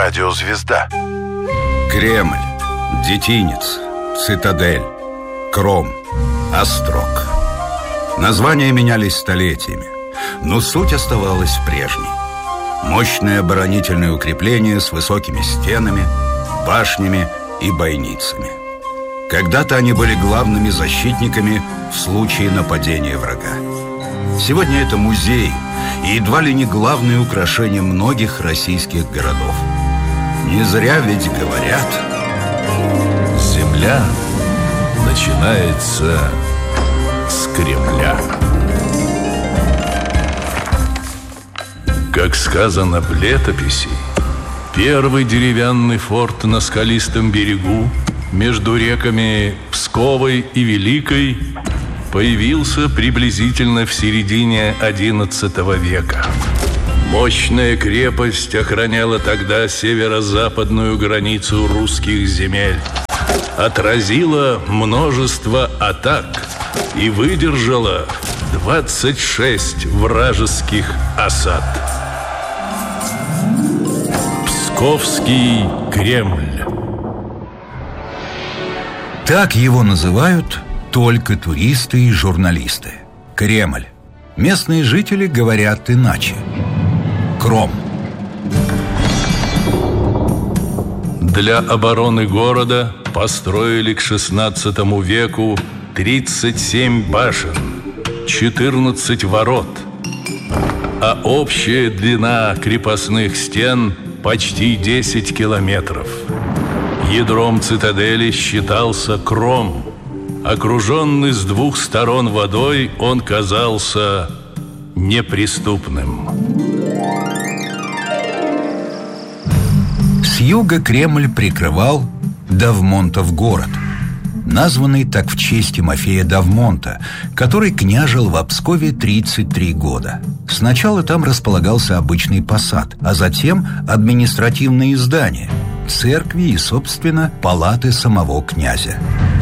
радиозвезда. Кремль, Детинец, Цитадель, Кром, Острог. Названия менялись столетиями, но суть оставалась прежней. Мощное оборонительное укрепление с высокими стенами, башнями и бойницами. Когда-то они были главными защитниками в случае нападения врага. Сегодня это музей и едва ли не главное украшение многих российских городов. Не зря ведь говорят: земля начинается с Кремля. Как сказано в летописи, первый деревянный форт на скалистом берегу между реками Псковой и Великой появился приблизительно в середине XI века. Мощная крепость охраняла тогда северо-западную границу русских земель, отразила множество атак и выдержала 26 вражеских осад. Псковский Кремль. Так его называют только туристы и журналисты. Кремль. Местные жители говорят иначе. Кром. Для обороны города построили к XVI веку 37 башен, 14 ворот, а общая длина крепостных стен почти 10 километров. Ядром цитадели считался Кром. Окруженный с двух сторон водой, он казался неприступным. С юга Кремль прикрывал Давмонтов город, названный так в честь Тимофея Давмонта, который княжил в Пскове 33 года. Сначала там располагался обычный посад, а затем административные здания, церкви и, собственно, палаты самого князя.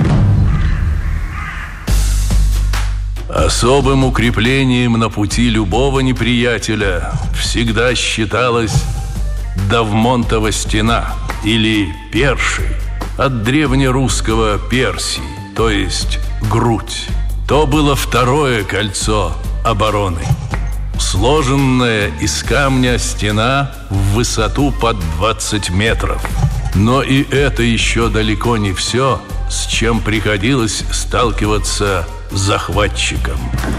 Особым укреплением на пути любого неприятеля всегда считалась Давмонтова стена или перший, от древнерусского Персий, то есть грудь. То было второе кольцо обороны. Сложенная из камня стена в высоту под 20 метров. Но и это еще далеко не все, с чем приходилось сталкиваться захватчикам.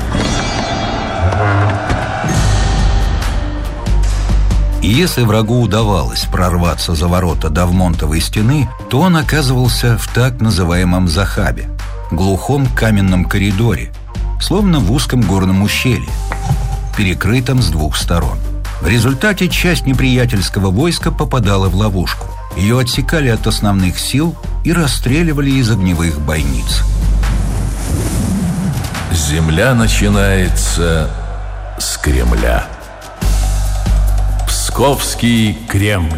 И если врагу удавалось прорваться за ворота Давмонтовой стены, то он оказывался в так называемом захабе, глухом каменном коридоре, словно в узком горном ущелье, перекрытом с двух сторон. В результате часть неприятельского войска попадала в ловушку. Ее отсекали от основных сил и расстреливали из огневых бойниц. Земля начинается с Кремля. Псковский Кремль.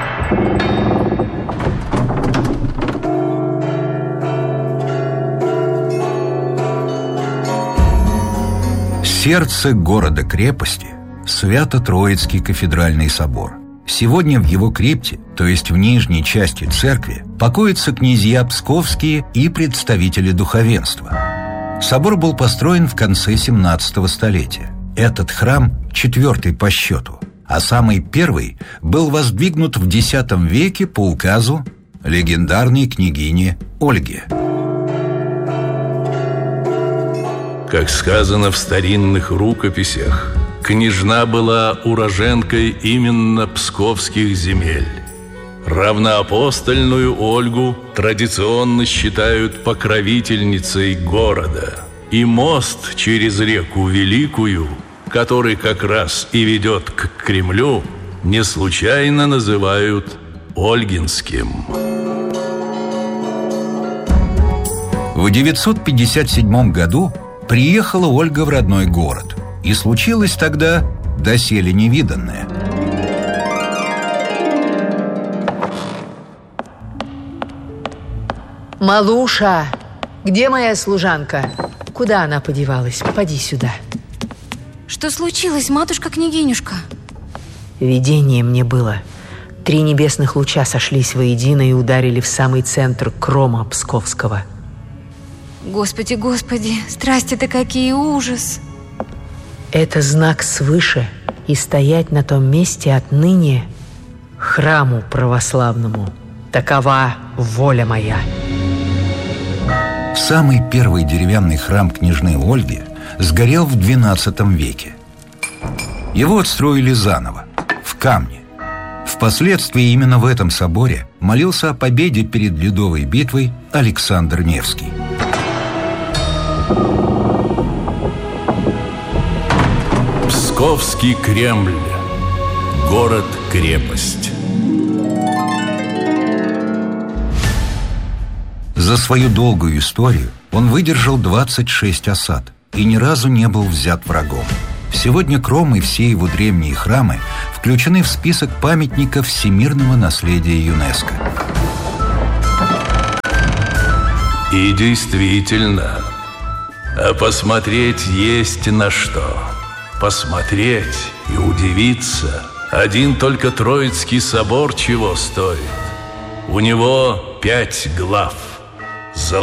Сердце города-крепости – Свято-Троицкий кафедральный собор. Сегодня в его крипте, то есть в нижней части церкви, покоятся князья псковские и представители духовенства. Собор был построен в конце 17 столетия. Этот храм – 4-й по счету, а самый первый был воздвигнут в X веке по указу легендарной княгини Ольги. Как сказано в старинных рукописях, княжна была уроженкой именно псковских земель. Равноапостольную Ольгу традиционно считают покровительницей города. И мост через реку Великую, который как раз и ведет к Кремлю, не случайно называют Ольгинским. В 957 году приехала Ольга в родной город, и случилось тогда доселе невиданное. Малуша, где моя служанка? Куда она подевалась? Поди сюда. Что случилось, матушка-княгинюшка? Видение мне было. 3 небесных луча сошлись воедино и ударили в самый центр Крома Псковского. Господи, Господи, страсти-то какие, ужас! Это знак свыше, и стоять на том месте отныне храму православному. Такова воля моя. Самый первый деревянный храм княжны Ольги сгорел в XII веке. Его отстроили заново, в камне. Впоследствии именно в этом соборе молился о победе перед Ледовой битвой Александр Невский. Псковский Кремль. Город-крепость. За свою долгую историю он выдержал 26 осад и ни разу не был взят врагом. Сегодня Кром и все его древние храмы включены в список памятников всемирного наследия ЮНЕСКО. И действительно, а посмотреть есть на что. Посмотреть и удивиться. Один только Троицкий собор чего стоит. У него 5 глав.